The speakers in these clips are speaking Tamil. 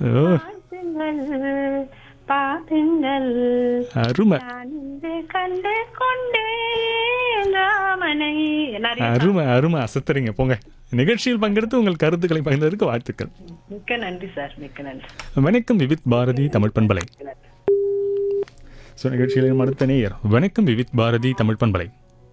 ஓ பாட்டுங்கள் பாட்டுங்கள் அருமை நான் இன்று கண்டு கொண்டேன் ராமனை. நிறைய அருமை அருமை அசத்துறீங்க போங்க. நிகழ்ச்சியில் பங்கெடுத்து உங்கள் கருத்துக்களை பகிர்ந்ததற்கு வாழ்த்துக்கள். மிக்க நன்றி சார், மிக்க நன்றி. வணக்கம் விவித் பாரதி தமிழ் பண்பலை. ஸோ நிகழ்ச்சியில் அடுத்த நேயர். வணக்கம் விவித் பாரதி தமிழ் பண்பலை.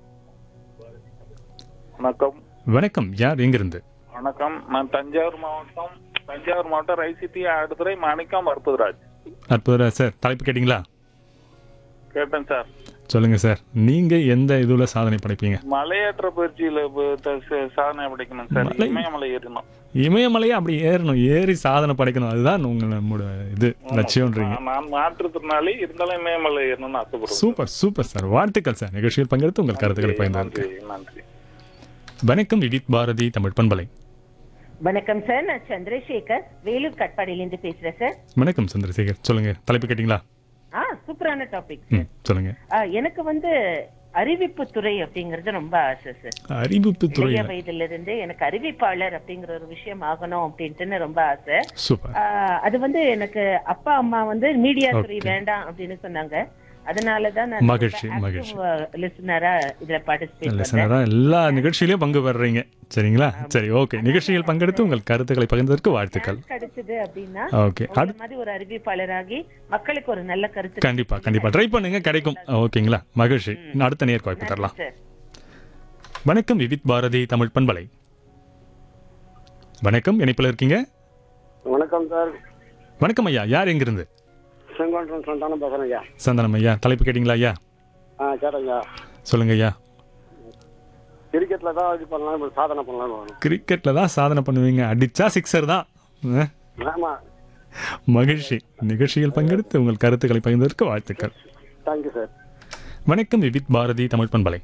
வணக்கம். வணக்கம், யார் எங்கிருந்து? வணக்கம், நான் தஞ்சாவூர் மாவட்டம் ரைசிட்டி ஆடுதுறை மாணிக்கம் மருத்துவராஜ். அற்புதம் சார். தலைப்பு கேட்டிங்களா? கேட்டேன் சார். சொல்லுங்க சார், நீங்க எந்த இதுல சாதனை படைப்பீங்க? மலையேற்ற பயிற்சியில சாதனை படைக்கணும் சார். இமயமலை ஏறணும். இமயமலையை அப்படி ஏறணும், ஏறி சாதனை படைக்கணும், அதுதான் நம்மளோட இது லட்சியம்ன்றீங்க. நான் மாற்றுத்திறனாளி இருந்தாலும் இமயமலை ஏறணும்னு ஆசைப்படுறேன். சூப்பர் சூப்பர் சார், வாழ்த்துக்கள் சார். நிகழ்ச்சியில் பங்கெடுத்து உங்கள் கருத்துக்களை பகிர்ந்ததற்கு. நன்றி. வணக்கம் விவித் பாரதி தமிழ் பண்பலை. வணக்கம் சார், நான் சந்திரசேகர் வேலூர் கட்பாடியிலிருந்து பேசுறேன் சார். வணக்கம் சந்திரசேகர், சொல்லுங்க. தலைப்பு கேட்டிங்களா? சூப்பரான டாபிக். சொல்லுங்க. எனக்கு அறிவிப்பு துறை அப்படிங்கறது ரொம்ப ஆசை சார். அறிவிப்பு துறை இளைய வயதுல இருந்து எனக்கு அறிவிப்பாளர் அப்படிங்கிற ஒரு விஷயம் ஆகணும் அப்படின்ட்டு ரொம்ப ஆசை. சூப்பர். அது எனக்கு அப்பா அம்மா மீடியா துறை வேண்டாம் அப்படின்னு சொன்னாங்க. அதனாலதான் நான் மகிழ்ச்சி மகிழ்ச்சி. லிசனரா இதுல பார்ட்டிசிபேட் லிசனரா எல்லா நிகழ்ச்சியிலயும் பங்கு பெறுறீங்க, சரிங்களா? சரி, ஓகே. நிகழ்ச்சியில் பங்கெடுத்து உங்கள் கருத்துக்களை பகிர்ந்ததற்கு வாழ்த்துக்கள். கிடைச்சது அப்படின்னா ஓகே, மாதிரி ஒரு அறிவிப்பாளராகி மக்களுக்கு ஒரு நல்ல கருத்து. கண்டிப்பா கண்டிப்பா ட்ரை பண்ணுங்க, கிடைக்கும். ஓகேங்களா? மகிழ்ச்சி. அடுத்த நேர் வாய்ப்பு தரலாம். வணக்கம் விவித் பாரதி தமிழ் பண்பலை. வணக்கம், இணைப்புல இருக்கீங்க. வணக்கம் சார். வணக்கம் ஐயா, யார் எங்கிருந்து? செங்கோட்டன் சந்தானம் பேசுறேன் ஐயா. சந்தானம் ஐயா, தலைப்பு கேட்டீங்களா ஐயா? கேட்டேங்க. சொல்லுங்க ஐயா. கிரிக்கெட்ல தான் இது பண்ணலாம், சாதனை பண்ணலாம். கிரிக்கெட்ல தான் சாதனை பண்ணுவீங்க, அடிச்சா சிக்ஸர் தான். ஆமா. மகிழ்ச்சி. நிகழ்ச்சியில் பங்கெடுத்து உங்கள் கருத்துக்களை பகிர்ந்ததற்கு வாழ்த்துக்கள். Thank you sir. வணக்கம் விவித் பாரதி தமிழ் பண்பலை.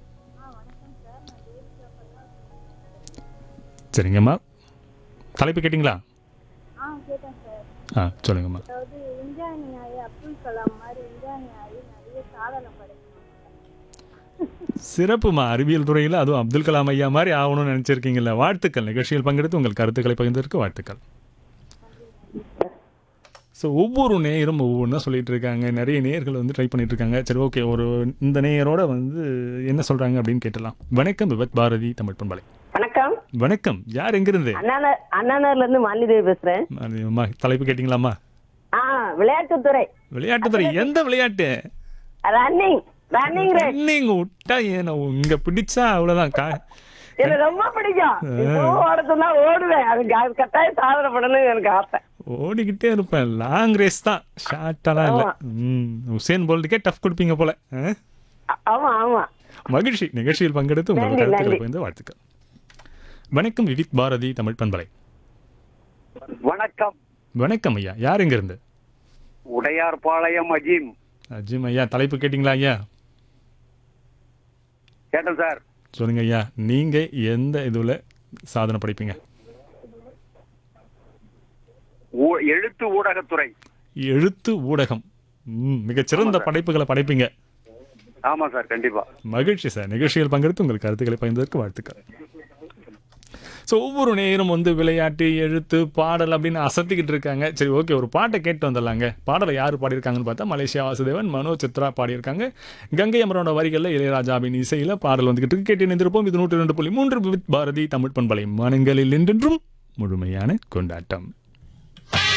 சரிங்கம்மா, தலைப்பு கேட்டிங்களா? சொல்லுங்கம்மா. சிறப்புமா, அறிவியல் துறையில் அதுவும் அப்துல் கலாம் ஐயா மாதிரி ஆகணும்னு நினைச்சிருக்கீங்கல்ல, வாழ்த்துக்கள். நிகழ்ச்சியில் பங்கெடுத்து உங்கள் கருத்துக்களை பகிர்ந்ததற்கு வாழ்த்துக்கள். ஸோ ஒவ்வொரு நேயரும் ஒவ்வொன்றா சொல்லிட்டு இருக்காங்க, நிறைய நேயர்கள் ட்ரை பண்ணிட்டு இருக்காங்க. சரி, ஓகே, இந்த நேயரோட என்ன சொல்றாங்க அப்படின்னு கேட்டலாம். வணக்கம் விவத் பாரதி தமிழ் பண்பலை. வணக்கம். வணக்கம், யார் எங்கிருந்து? அண்ணாநகர்ல இருந்து மாலிதேவி பேசுறேன். தலைப்பு கேட்டீங்களாமா? விளையாட்டுத்துறை. விளையாட்டுத்துறை, எந்த விளையாட்டு? ரன்னிங். ரன்னிங் விட்டா ஏன்னா இங்க பிடிச்சா அவ்வளவுதான். எனக்கு ரொம்ப பிடிக்கும். ஓடுறதுனா ஓடுவேன். அது கட்டாயம் சாதனை பண்ணணும் எனக்கு ஆசை. ஓடிக்கிட்டே இருப்பேன். லாங் ரேஸ் தான், ஷார்ட்டாலாம் இல்ல. உசேன் போல்ட்டுக்கே டஃப் கொடுப்பீங்க போல. ஆமா ஆமா. மகிழ்ச்சி. நிகழ்ச்சியில் பங்கெடுத்து உங்கள் கருத்துக்களை பகிர்ந்து வாழ்த்துக்கள். வணக்கம் விவித் பாரதி தமிழ் பண்பலை. வணக்கம். வணக்கம் ஐயா, யார் எங்க இருந்து? உடையார்பாளையம் அஜீம். அஜீம் ஐயா, தலைப்பு கேட்டீங்களா ஐயா? கேட்டேன் சார். சொல்லுங்க ஐயா, நீங்க எந்த இதுல சாதனை படைப்பீங்க? எழுத்து ஊடகத்துறை. எழுத்து ஊடகம். மிகச்சிறந்த படைப்புகளை படைப்பீங்க. ஆமா சார், கண்டிப்பா. மகிழ்ச்சி சார். நிகழ்ச்சியில் பங்கெடுத்து உங்கள் கருத்துக்களை பகிர்ந்ததற்கு வாழ்த்துக்கள். ஸோ ஒவ்வொரு நேரம் விளையாட்டு, எழுத்து, பாடல் அப்படின்னு அசத்திக்கிட்டு இருக்காங்க. சரி, ஓகே, ஒரு பாட்டை கேட்டு வந்துடலாங்க. பாடலை யார் பாடியிருக்காங்கன்னு பார்த்தா மலேசியா வாசுதேவன், மனோ சித்ரா பாடியிருக்காங்க. கங்கை அமரோட வரிகளில் இளையராஜாவின் இசையில் பாடல் வந்துகிட்டு கேட்டு இணைந்திருப்போம். இது 102.3 வித் பாரதி தமிழ் பண்பலை. மனங்களில் என்றென்றும் முழுமையான கொண்டாட்டம்.